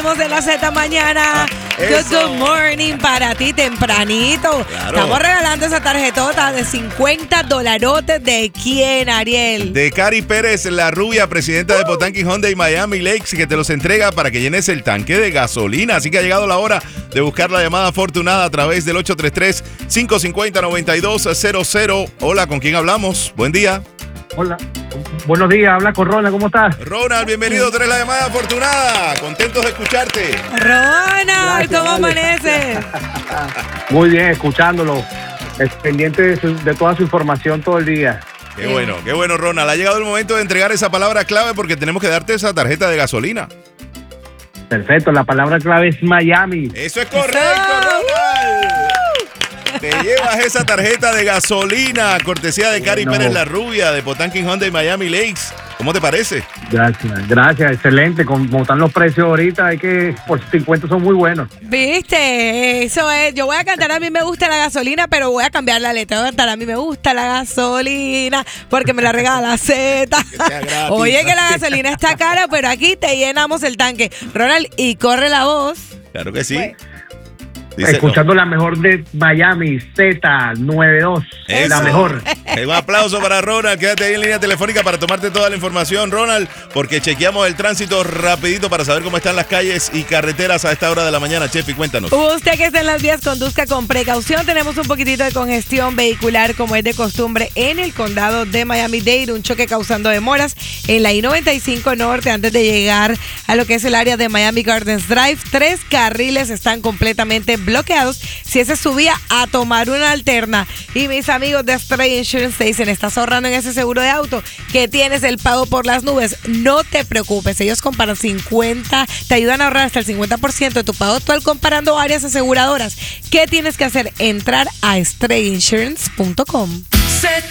De la Z mañana. Good morning para ti tempranito. Claro. Estamos regalando esa tarjetota de $50. ¿De quién, Ariel? De Cari Pérez, la rubia presidenta de Potanqui Hyundai Miami Lakes, que te los entrega para que llenes el tanque de gasolina. Así que ha llegado la hora de buscar la llamada afortunada a través del 833-550-9200. Hola, ¿con quién hablamos? Buen día. Hola, buenos días, habla con Ronald, ¿cómo estás? Ronald, bienvenido, tú eres la llamada afortunada. Contentos de escucharte. Ronald, Gracias, ¿cómo vale. amaneces? Muy bien, escuchándolo, pendiente de toda su información todo el día. Qué bueno, Ronald. Ha llegado el momento de entregar esa palabra clave porque tenemos que darte esa tarjeta de gasolina. Perfecto, la palabra clave es Miami. Eso es correcto, Ronald. Te llevas esa tarjeta de gasolina, cortesía de Cari Pérez, la rubia de Potanqui Hyundai Miami Lakes. ¿Cómo te parece? Gracias, excelente. Como están los precios ahorita, hay que, por 50 son muy buenos. ¿Viste? Eso es. Yo voy a cantar A mí me gusta la gasolina, pero voy a cambiar la letra. Voy a cantar A mí me gusta la gasolina, porque me la regala Z. Oye, que la gasolina está cara, pero aquí te llenamos el tanque. Ronald, y corre la voz. Claro que sí. Dice, escuchando la mejor de Miami, Z92, la mejor. Un aplauso para Ronald, quédate ahí en línea telefónica para tomarte toda la información, Ronald, porque chequeamos el tránsito rapidito para saber cómo están las calles y carreteras a esta hora de la mañana. Chefi, cuéntanos. Usted que está en las vías, conduzca con precaución. Tenemos un poquitito de congestión vehicular como es de costumbre en el condado de Miami-Dade, un choque causando demoras en la I-95 Norte antes de llegar a lo que es el área de Miami Gardens Drive. 3 carriles están completamente bloqueados. Si esa es su vía, a tomar una alterna. Y mis amigos de Stray Insurance te dicen, estás ahorrando en ese seguro de auto, que tienes el pago por las nubes. No te preocupes, ellos comparan te ayudan a ahorrar hasta el 50% de tu pago actual comparando varias aseguradoras. ¿Qué tienes que hacer? Entrar a StrayInsurance.com.